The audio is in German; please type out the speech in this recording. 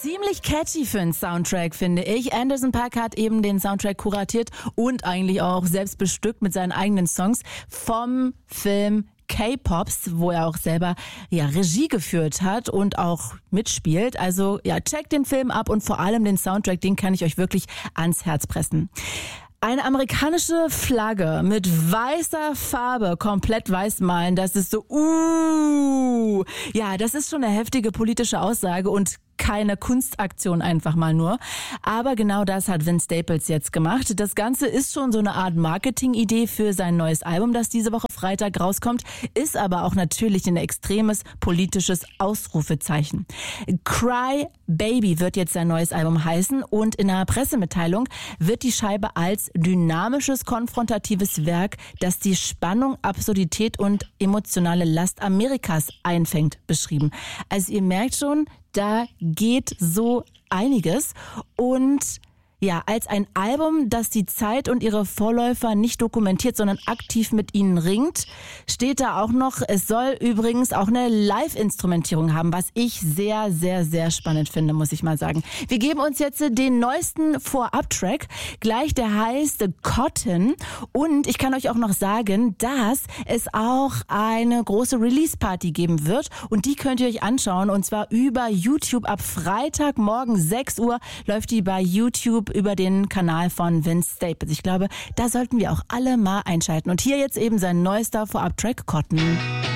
Ziemlich catchy für einen Soundtrack, finde ich. Anderson .Paak hat eben den Soundtrack kuratiert und eigentlich auch selbst bestückt mit seinen eigenen Songs vom Film K-Pops, wo er auch selber Regie geführt hat und auch mitspielt. Also checkt den Film ab und vor allem den Soundtrack, den kann ich euch wirklich ans Herz pressen. Eine amerikanische Flagge mit weißer Farbe komplett weiß malen, das ist so, das ist schon eine heftige politische Aussage und keine Kunstaktion einfach mal nur. Aber genau das hat Vince Staples jetzt gemacht. Das Ganze ist schon so eine Art Marketing-Idee für sein neues Album, das diese Woche Freitag rauskommt, ist aber auch natürlich ein extremes politisches Ausrufezeichen. Cry Baby wird jetzt sein neues Album heißen und in einer Pressemitteilung wird die Scheibe als dynamisches, konfrontatives Werk, das die Spannung, Absurdität und emotionale Last Amerikas einfängt, beschrieben. Also ihr merkt schon, da geht so einiges und als ein Album, das die Zeit und ihre Vorläufer nicht dokumentiert, sondern aktiv mit ihnen ringt, steht da auch noch, es soll übrigens auch eine Live-Instrumentierung haben, was ich sehr, sehr, sehr spannend finde, muss ich mal sagen. Wir geben uns jetzt den neuesten Vorab-Track, gleich der heißt Cotton und ich kann euch auch noch sagen, dass es auch eine große Release-Party geben wird und die könnt ihr euch anschauen und zwar über YouTube ab Freitagmorgen 6 Uhr läuft die bei YouTube über den Kanal von Vince Staples. Ich glaube, da sollten wir auch alle mal einschalten. Und hier jetzt eben sein neuester Vorab-Track Cotton.